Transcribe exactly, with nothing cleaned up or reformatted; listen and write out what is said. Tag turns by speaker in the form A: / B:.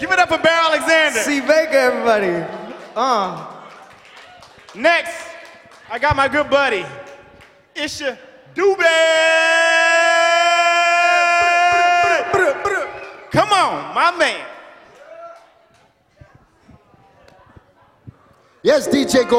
A: Give it up for Bear Alexander.
B: C. Baker, everybody. Uh.
A: Next, I got my good buddy, Isha Dube. Come on, my man.
C: Yes, D J. Go